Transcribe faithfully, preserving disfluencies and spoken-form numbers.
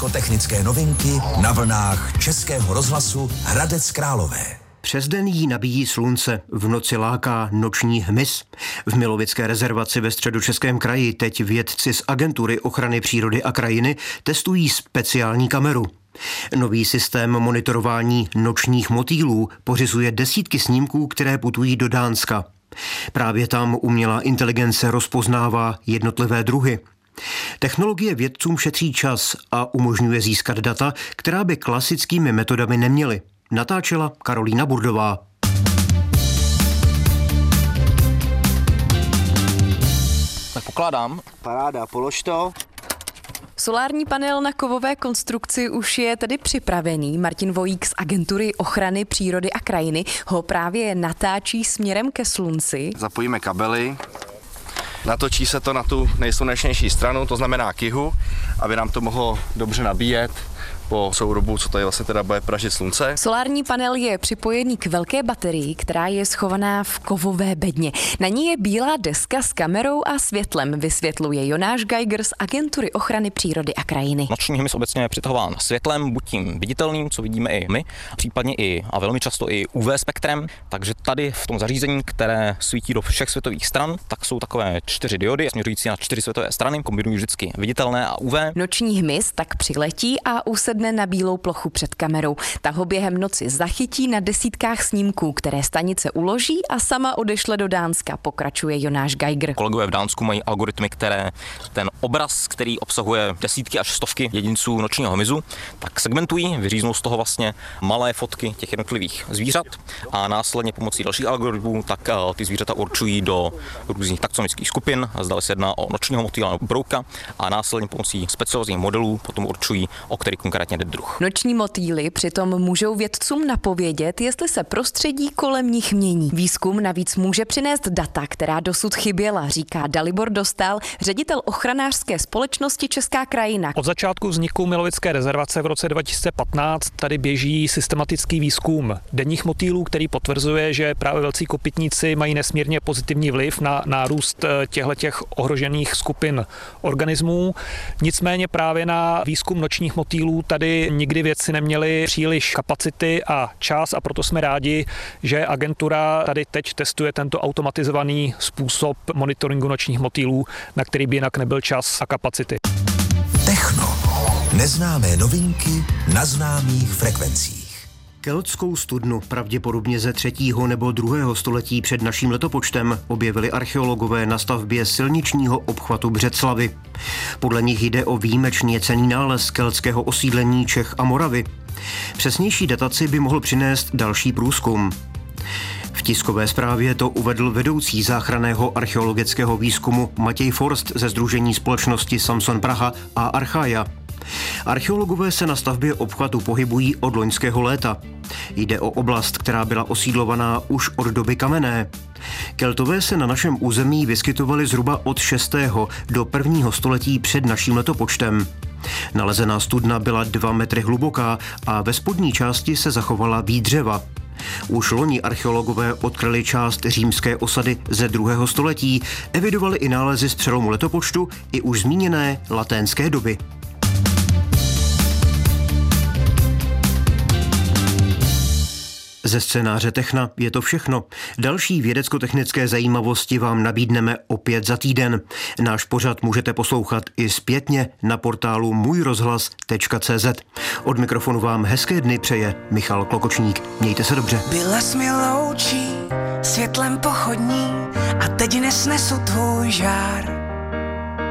Vědecko-technické novinky na vlnách Českého rozhlasu Hradec Králové. Přes den jí nabíjí slunce, v noci láká noční hmyz. V Milovické rezervaci ve Středočeském kraji teď vědci z Agentury ochrany přírody a krajiny testují speciální kameru. Nový systém monitorování nočních motýlů pořizuje desítky snímků, které putují do Dánska. Právě tam umělá inteligence rozpoznává jednotlivé druhy. Technologie vědcům šetří čas a umožňuje získat data, která by klasickými metodami neměly. Natáčela Karolína Burdová. Tak pokládám. Paráda, polož to. Solární panel na kovové konstrukci už je tedy připravený. Martin Vojík z Agentury ochrany přírody a krajiny ho právě natáčí směrem ke slunci. Zapojíme kabely. Natočí se to na tu nejslunečnější stranu, to znamená k jihu, aby nám to mohlo dobře nabíjet po soudobu, co tady vlastně teda bude pražit slunce. Solární panel je připojený k velké baterii, která je schovaná v kovové bedně. Na ní je bílá deska s kamerou a světlem, vysvětluje Jonáš Geiger z Agentury ochrany přírody a krajiny. Noční hmyz obecně je přitahován světlem, buď tím viditelným, co vidíme i my, případně i a velmi často i U V spektrem, takže tady v tom zařízení, které svítí do všech světových stran, tak jsou takové čtyři diody směřující na čtyři světové strany, kombinují vždycky viditelné a U V. Noční hmyz tak přiletí a usedne na bílou plochu před kamerou. Ta ho během noci zachytí na desítkách snímků, které stanice uloží a sama odešle do Dánska, pokračuje Jonáš Geiger. Kolegové v Dánsku mají algoritmy, které ten obraz, který obsahuje desítky až stovky jedinců nočního hmyzu, tak segmentují, vyříznou z toho vlastně malé fotky těch jednotlivých zvířat a následně pomocí dalších algoritmů tak ty zvířata určují do různých taxonomických skupin, zdali se jedná o nočního motýla nebo brouka a následně pomocí speciálních modelů potom určují, o který konkrétně jde druh. Noční motýly přitom můžou vědcům napovědět, jestli se prostředí kolem nich mění. Výzkum navíc může přinést data, která dosud chyběla, říká Dalibor Dostál, ředitel ochranářské společnosti Česká krajina. Od začátku vzniku Milovické rezervace v roce dva tisíce patnáct tady běží systematický výzkum denních motýlů, který potvrzuje, že právě velcí kopytníci mají nesmírně pozitivní vliv na nárůst těchto ohrožených skupin organismů. Nicméně právě na výzkum nočních motýlů tady nikdy vědci neměli příliš kapacity a čas a proto jsme rádi, že agentura tady teď testuje tento automatizovaný způsob monitoringu nočních motýlů, na který by jinak nebyl čas a kapacity. Techno. Neznámé novinky na známých frekvencích. Keltskou studnu pravděpodobně ze třetího nebo druhého století před naším letopočtem objevili archeologové na stavbě silničního obchvatu Břeclavi. Podle nich jde o výjimečně cenný nález keltského osídlení Čech a Moravy. Přesnější dataci by mohl přinést další průzkum. V tiskové zprávě to uvedl vedoucí záchranného archeologického výzkumu Matěj Forst ze sdružení společnosti Samson Praha a Archaia. Archeologové se na stavbě obchvatu pohybují od loňského léta. Jde o oblast, která byla osídlovaná už od doby kamenné. Keltové se na našem území vyskytovali zhruba od šestého do prvního století před naším letopočtem. Nalezená studna byla dva metry hluboká a ve spodní části se zachovala výdřeva. Už loni archeologové odkryli část římské osady ze druhého století, evidovali i nálezy z přelomu letopočtu i už zmíněné laténské doby. Ze scénáře Techna je to všechno. Další vědecko-technické zajímavosti vám nabídneme opět za týden. Náš pořad můžete poslouchat i zpětně na portálu můj rozhlas tečka cé zet. Od mikrofonu vám hezké dny přeje Michal Klokočník. Mějte se dobře. Byla jsi mi loučí, světlem pochodní a teď nesnesu tvůj žár.